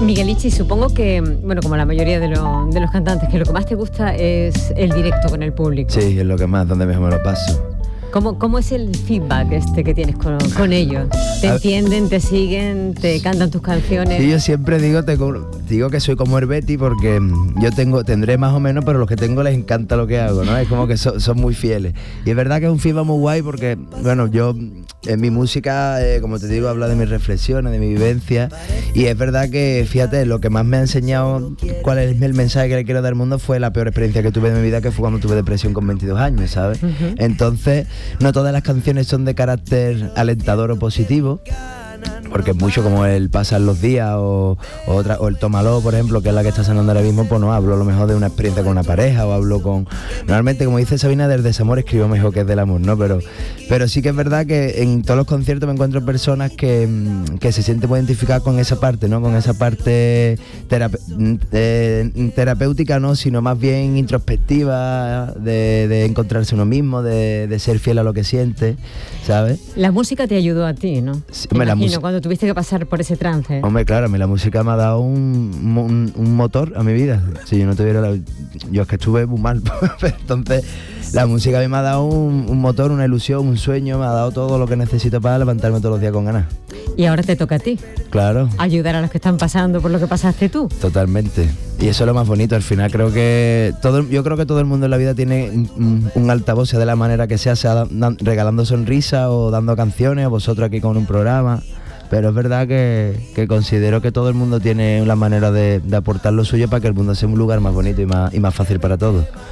Miguelichi, supongo que, bueno, como la mayoría de los cantantes, que lo que más te gusta es el directo con el público. Sí, es lo que más, donde mejor me lo paso. ¿Cómo es el feedback que tienes con ellos? ¿Te entienden, te siguen, te cantan tus canciones? Sí, yo siempre digo que soy como Herbeti porque tendré más o menos, pero los que tengo les encanta lo que hago, ¿no? Es como que son muy fieles. Y es verdad que es un feedback muy guay porque, bueno, yo en mi música, como te digo, hablo de mis reflexiones, de mi vivencia. Y es verdad que, fíjate, lo que más me ha enseñado cuál es el mensaje que le quiero dar al mundo fue la peor experiencia que tuve en mi vida, que fue cuando tuve depresión con 22 años, ¿sabes? Uh-huh. Entonces, no todas las canciones son de carácter alentador o positivo, porque mucho como el Pasan los días o el Tómalo, por ejemplo, que es la que está sonando ahora mismo, pues no hablo a lo mejor de una experiencia con una pareja o hablo con... Normalmente, como dice Sabina, del desamor escribo mejor que del amor, ¿no? Pero sí que es verdad que en todos los conciertos me encuentro personas que se sienten muy identificadas con esa parte, ¿no? Con esa parte terapéutica, no, sino más bien introspectiva, de encontrarse uno mismo, de ser fiel a lo que siente, ¿sabes? La música te ayudó a ti, ¿no? Sí, cuando tuviste que pasar por ese trance. Hombre, claro, a mí la música me ha dado un motor a mi vida. Si yo no tuviera yo es que estuve muy mal, pero entonces la música a mí me ha dado un motor, una ilusión, un sueño, me ha dado todo lo que necesito para levantarme todos los días con ganas. Y ahora te toca a ti. Claro. Ayudar a los que están pasando por lo que pasaste tú. Totalmente. Y eso es lo más bonito. Al final yo creo que todo el mundo en la vida tiene un altavoz, sea de la manera que sea regalando sonrisas o dando canciones, o vosotros aquí con un programa. Pero es verdad que considero que todo el mundo tiene la manera de aportar lo suyo para que el mundo sea un lugar más bonito y más fácil para todos.